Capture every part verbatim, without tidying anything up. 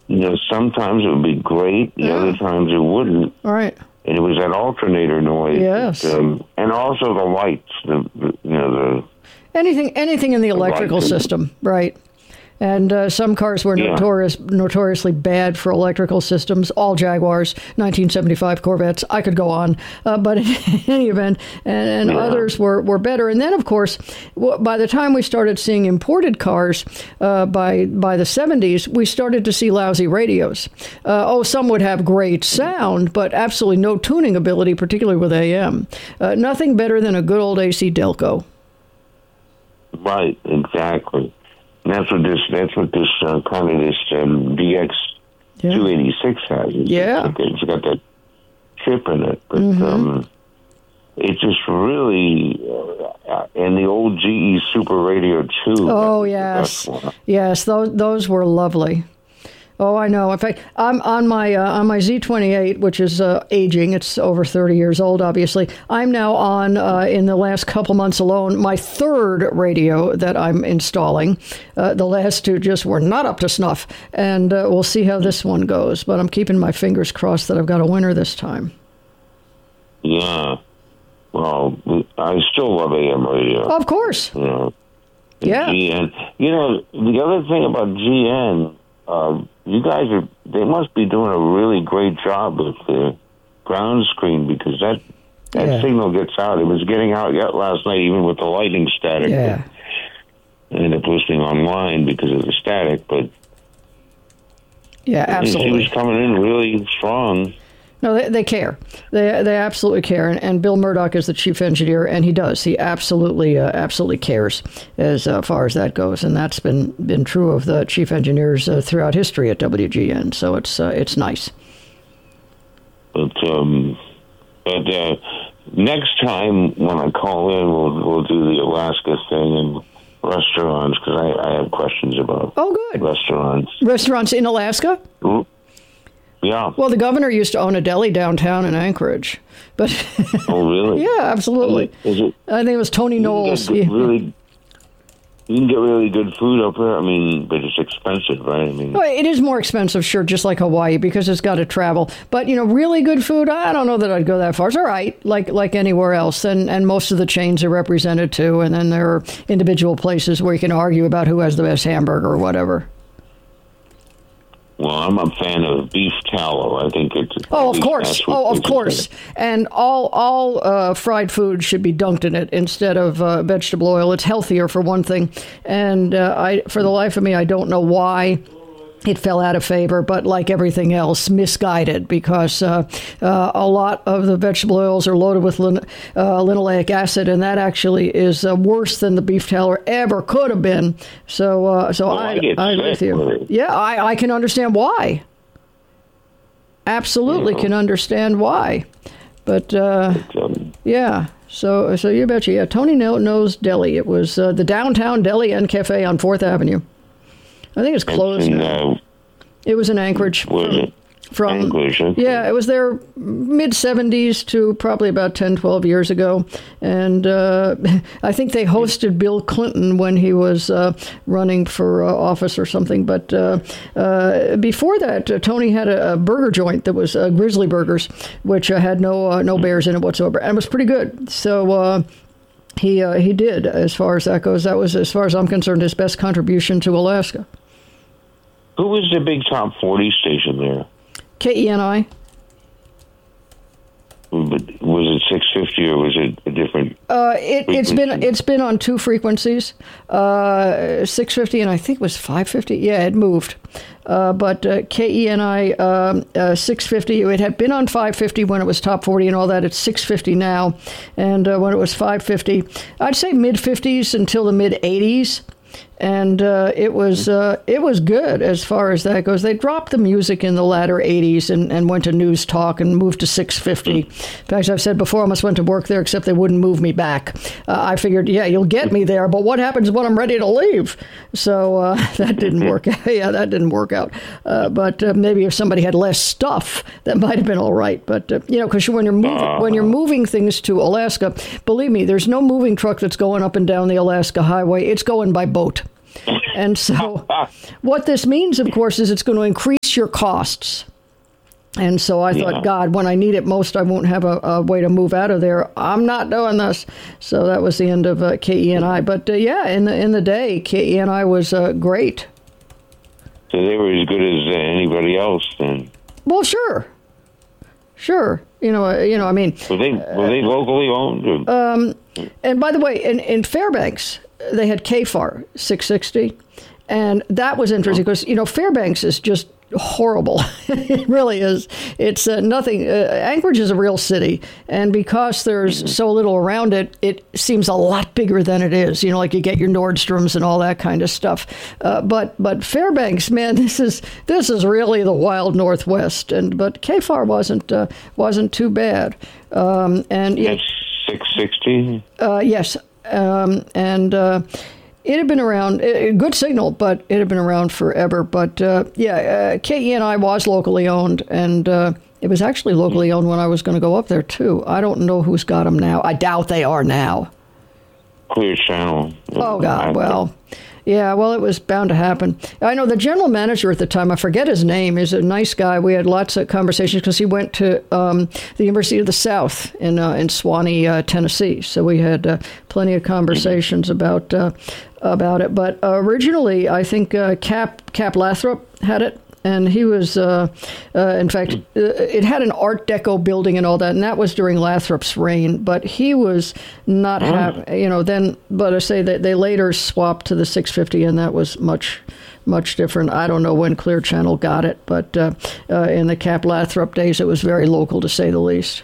you know, sometimes it would be great, the yeah. other times it wouldn't. All right. And it was that alternator noise. Yes. That, um, and also the lights, the, the you know, the... Anything, anything in the electrical system, right? And uh, some cars were yeah. notorious, notoriously bad for electrical systems. All Jaguars, nineteen seventy-five Corvettes. I could go on, uh, but in any event, and, and yeah. others were, were better. And then, of course, w- by the time we started seeing imported cars, uh, by by the seventies, we started to see lousy radios. Uh, oh, some would have great sound, but absolutely no tuning ability, particularly with A M. Uh, nothing better than a good old A C Delco. Right, exactly. And that's what this, that's what this uh, kind of this um, D X two eighty-six has. It's, yeah. It's got that chip in it. But mm-hmm. um, it's just really, uh, and the old G E Super Radio two. Oh, yes. Yes, those, those were lovely. Oh, I know. In fact, I'm on my uh, on my Z twenty-eight, which is uh, aging. It's over thirty years old, obviously. I'm now on, uh, in the last couple months alone, my third radio that I'm installing. Uh, the last two just were not up to snuff. And uh, we'll see how this one goes. But I'm keeping my fingers crossed that I've got a winner this time. Yeah. Well, I still love A M radio. Of course. You know, yeah. G N. You know, the other thing about G N... Uh, you guys are, they must be doing a really great job with the ground screen because that that yeah. signal gets out. It was getting out yet last night, even with the lightning static. Yeah. I ended up listening online because of the static, but yeah, absolutely. She was coming in really strong. No, they, they care. They they absolutely care. And, and Bill Murdoch is the chief engineer, and he does. He absolutely uh, absolutely cares as uh, far as that goes. And that's been, been true of the chief engineers uh, throughout history at W G N. So it's uh, it's nice. But um, but uh, next time when I call in, we'll we'll do the Alaska thing and restaurants because I, I have questions about. Oh, good. Restaurants. Restaurants in Alaska. Ooh. Yeah. Well, the governor used to own a deli downtown in Anchorage, but oh, really? Yeah, absolutely. Is it, is it, I think it was Tony Knowles. You can, really, you can get really good food up there. I mean, but it's expensive, right? I mean, well, it is more expensive, sure, just like Hawaii, because it's got to travel. But you know, really good food, I don't know that I'd go that far. It's all right, like like anywhere else, and and most of the chains are represented too. And then there are individual places where you can argue about who has the best hamburger or whatever. Well, I'm a fan of beef tallow. I think it's... Oh, of course. Oh, of course. And all all uh, fried food should be dunked in it instead of uh, vegetable oil. It's healthier, for one thing. And uh, I, for the life of me, I don't know why it fell out of favor, but like everything else, misguided, because uh, uh, a lot of the vegetable oils are loaded with lin- uh, linoleic acid, and that actually is uh, worse than the beef tallow ever could have been. So, uh, so well, I, I, I agree with you. It. Yeah, I, I can understand why. Absolutely yeah. can understand why. But, uh, um, yeah. So, so you betcha. Yeah, Tony knows Deli. It was uh, the downtown deli and cafe on Fourth Avenue. I think it's closed in, now. Uh, it was in Anchorage. Was from, it? From, Anchorage, okay. Yeah, it was there mid-seventies to probably about ten, twelve years ago. And uh, I think they hosted Bill Clinton when he was uh, running for uh, office or something. But uh, uh, before that, uh, Tony had a, a burger joint that was uh, Grizzly Burgers, which uh, had no uh, no bears in it whatsoever. And it was pretty good. So... Uh, He uh, he did, as far as that goes. That was, as far as I'm concerned, his best contribution to Alaska. Who was the big top forty station there? K E N I. But was it six fifty or was it a different? Uh, it, it's been it's been on two frequencies, uh, six fifty and I think it was five fifty. Yeah, it moved. Uh, but uh, K E N I um, uh, six fifty, it had been on five fifty when it was top forty and all that. It's six fifty now. And uh, when it was five fifty, I'd say mid-fifties until the mid-eighties. And uh, it was uh, it was good as far as that goes. They dropped the music in the latter eighties and, and went to News Talk and moved to six fifty. In fact, I've said before, I almost went to work there, except they wouldn't move me back. Uh, I figured, yeah, you'll get me there, but what happens when I'm ready to leave? So uh, that didn't work out. Yeah, that didn't work out. Uh, but uh, maybe if somebody had less stuff, that might have been all right. But, uh, you know, because when you're moving, when you're moving things to Alaska, believe me, there's no moving truck that's going up and down the Alaska Highway. It's going by boat. And so what this means, of course, is it's going to increase eats your costs. And so I thought, Yeah. God, when I need it most, I won't have a, a way to move out of there. I'm not doing this. So that was the end of uh, K E N I. But uh, yeah, in the in the day, K E N I was uh, great. So they were as good as uh, anybody else then. Well, sure, sure. You know, uh, you know. I mean, Were they were they locally owned? Or? Um, and by the way, in, in Fairbanks, they had K F A R six sixty, and that was interesting because you know Fairbanks is just horrible. It really is. It's uh, nothing. Uh, Anchorage is a real city, and because there's so little around it, it seems a lot bigger than it is. You know, like you get your Nordstroms and all that kind of stuff. Uh, but but Fairbanks, man, this is this is really the wild Northwest. And but K F A R wasn't uh, wasn't too bad. Um, and That's six sixty. uh, yes, um, and. Uh, It had been around, a good signal, but it had been around forever. But uh, yeah, uh, K E N I was locally owned, and uh, it was actually locally owned when I was going to go up there, too. I don't know who's got them now. I doubt they are now. Clear Channel. Oh, God, well, yeah, well, it was bound to happen. I know the general manager at the time, I forget his name, is a nice guy. We had lots of conversations because he went to um, the University of the South in uh, in Swanee, uh, Tennessee. So we had uh, plenty of conversations about uh, about it. But uh, originally, I think uh, Cap Cap Lathrop had it. And he was, uh, uh, in fact, uh, it had an Art Deco building and all that, and that was during Lathrop's reign. But he was not happy, you know. Then, but I say that they later swapped to the six fifty, and that was much, much different. I don't know when Clear Channel got it, but uh, uh, in the Cap Lathrop days, it was very local, to say the least.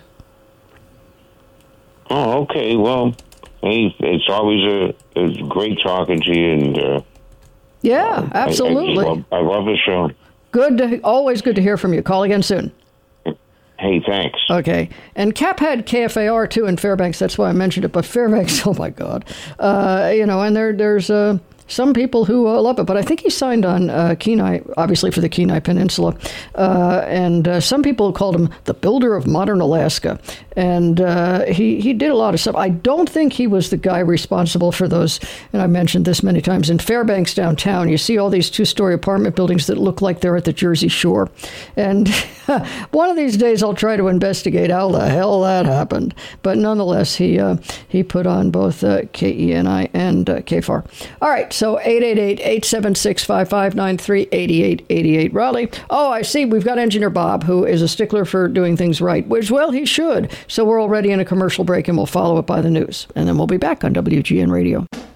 Oh, okay. Well, hey, it's always a, it's great talking to you, and uh, Yeah, absolutely. I, I, love, I love the show. Good, to, always good to hear from you. Call again soon. Hey, thanks. Okay. And Cap had K F A R, too, in Fairbanks. That's why I mentioned it. But Fairbanks, oh, my God. Uh, you know, and there, there's uh, some people who uh, love it. But I think he signed on uh, Kenai, obviously for the Kenai Peninsula. Uh, and uh, some people called him the builder of modern Alaska. And uh, he, he did a lot of stuff. I don't think he was the guy responsible for those, and I've mentioned this many times, in Fairbanks downtown, you see all these two-story apartment buildings that look like they're at the Jersey Shore. And one of these days I'll try to investigate how the hell that happened. But nonetheless, he uh, he put on both uh, K E N I and uh, K F A R. All right, so eight eight eight, eight seven six, five five nine three, eight eight eight eight, Raleigh. Oh, I see, we've got Engineer Bob, who is a stickler for doing things right, which, well, he should. So we're already in a commercial break, and we'll follow it by the news. And then we'll be back on W G N Radio.